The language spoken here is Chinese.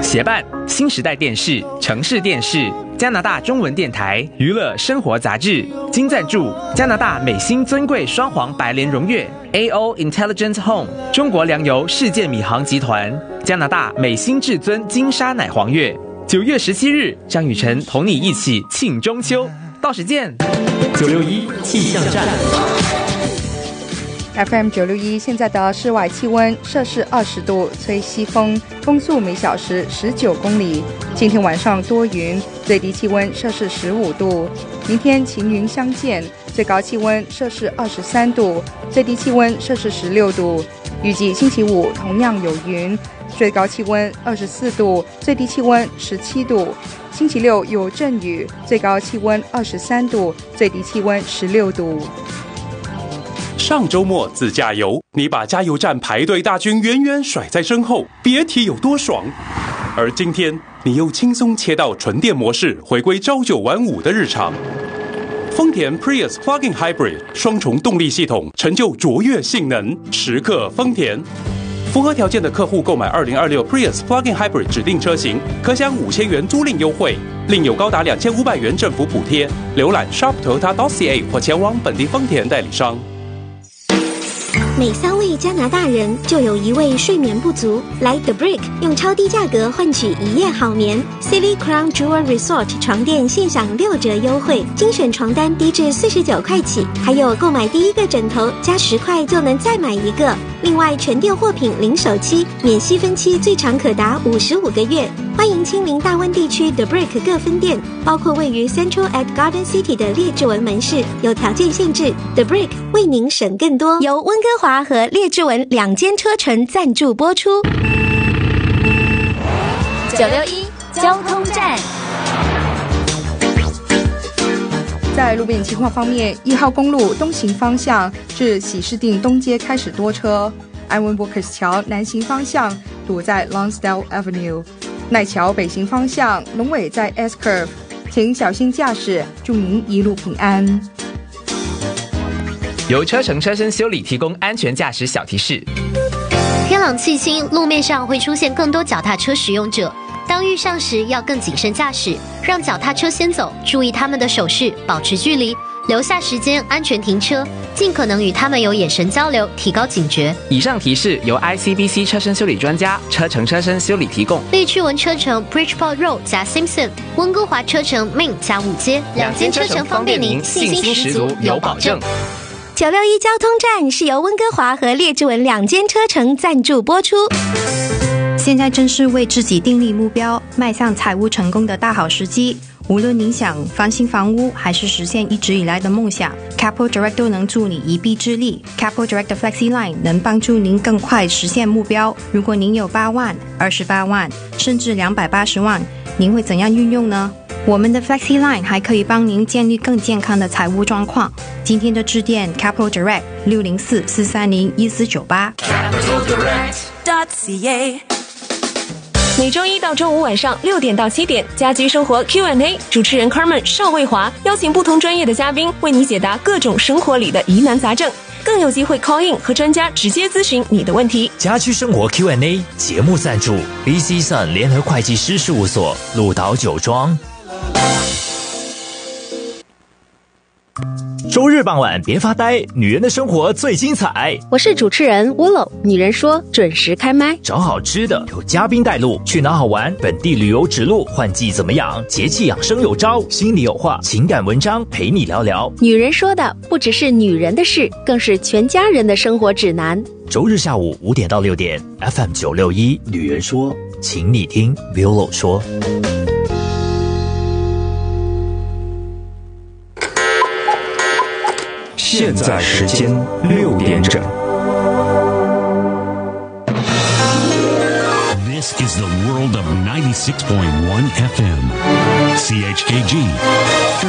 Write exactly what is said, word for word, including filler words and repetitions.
协办新时代电视、城市电视、加拿大中文电台、娱乐生活杂志。金赞助加拿大美心尊贵双黄白莲荣誉 A O Intelligent Home、中国粮油世界米行集团、加拿大美心至尊金沙奶黄月。九月十七日，张雨晨同你一起庆中秋，到时见。 九六一气象站。 F M 九六一，现在的室外气温摄氏二十度，吹西风，风速每小时十九公里。今天晚上多云，最低气温摄氏十五度。明天晴云相间，最高气温摄氏二十三度，最低气温摄氏十六度。预计星期五同样有云，最高气温二十四度，最低气温十七度。星期六有阵雨，最高气温二十三度，最低气温十六度。 上周末自驾游，你把加油站排队大军远远甩在身后，别提有多爽。而今天，你又轻松切到纯电模式，回归朝九晚五的日常。丰田 Prius Plug-in Hybrid 双重动力系统，成就卓越性能，时刻丰田。符合条件的客户购买二零二六 Prius Plug-in Hybrid 指定车型，可享五千元租赁优惠，另有高达两千五百元政府补贴。浏览 shop toyota dot c a 或前往本地丰田代理商。 每三位加拿大人就有一位睡眠不足，来 The Brick 用超低价格换取一夜好眠。City Crown Jewel Resort 床垫现享六折优惠，精选床单低至四十九块起，还有购买第一个枕头加十块就能再买一个。另外全店货品零首期，免息分期，最长可达五十五个月。欢迎亲临大温地区 The Brick 各分店，包括位于 Central at Garden City 的列治文门市，有条件限制。The Brick 为您省更多。由温哥华和列治文两间车城赞助播出。 九六一交通站。 在路面情况方面，一号公路东行方向至喜事定东街开始多车，安温伯克斯桥南行方向堵在 Lonsdale Avenue， 奈桥北行方向龙尾在 S Curve， 请小心驾驶，祝您一路平安。 由车城车身修理提供安全驾驶小提示。 天朗气清，路面上会出现更多脚踏车使用者，当遇上时要更谨慎驾驶，让脚踏车先走，注意他们的手势，保持距离，留下时间安全停车，尽可能与他们有眼神交流，提高警觉。 以上提示由 I C B C 车身修理专家车城车身修理提供。 列治文车城 Bridgeport Road 加 Simpson， 温哥华车城 Main 加五街，两间车城方便您，信心十足，有保证。 九六一交通站是由温哥华和列治文两间车城赞助播出。 现在正是为自己订立目标、迈向财务成功的大好时机。无论您想翻新房屋，还是实现一直以来的梦想， Capital Direct 都能助你一臂之力。Capital Direct 的 Flexi Line 能帮助您更快实现目标。如果您有八万、二十八万，甚至两百八十万，您会怎样运用呢？我们的 Flexi Line 还可以帮您建立更健康的财务状况。今天的致电 Capital Direct 六零四四三零一四九八。 capital direct dot c a。 每周一到周五晚上六点到七点，家居生活 Q and A， 主持人 Carmen 邵卫华邀请不同专业的嘉宾为你解答各种生活里的疑难杂症，更有机会 call in 和专家直接咨询你的问题。 家居生活 Q and A 节目赞助 B C Sun 联合会计师事务所，鹿岛酒庄。周日傍晚别发呆，女人的生活最精彩。 我是主持人 Willow， 女人说准时开麦。 找好吃的，有嘉宾带路，去哪好玩？本地旅游指路，换季怎么样？节气养生有招，心里有话，情感文章陪你聊聊。 女人说的不只是女人的事，更是全家人的生活指南。 周日下午五点到六点 ，F M 九六一，女人说，请你听 Willow 说。 现在时间六点整。 This is the world of ninety-six point one F M. C H K G